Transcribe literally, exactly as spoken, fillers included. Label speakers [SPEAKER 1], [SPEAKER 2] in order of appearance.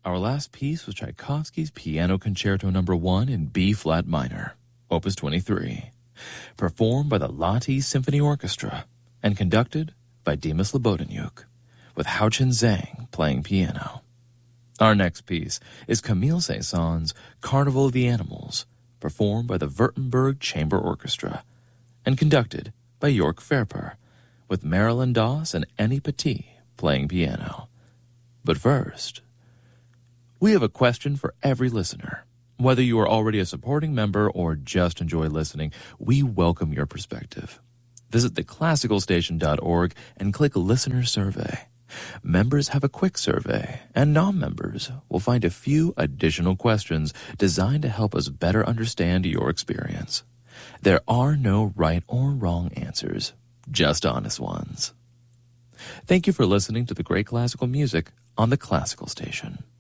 [SPEAKER 1] Our last piece was Tchaikovsky's Piano Concerto Number one in B-flat minor, Opus twenty-three, performed by the Lahti Symphony Orchestra and conducted by Dimas Slobodanyuk, with Haochen Zhang playing piano. Our next piece is Camille Saint-Saëns' Carnival of the Animals, performed by the Württemberg Chamber Orchestra and conducted by York Ferper, with Marilyn Doss and Annie Petit playing piano. But first, we have a question for every listener. Whether you are already a supporting member or just enjoy listening, we welcome your perspective. Visit the classical station dot org and click Listener Survey. Members have a quick survey, and non-members will find a few additional questions designed to help us better understand your experience. There are no right or wrong answers, just honest ones. Thank you for listening to the great classical music on the Classical Station.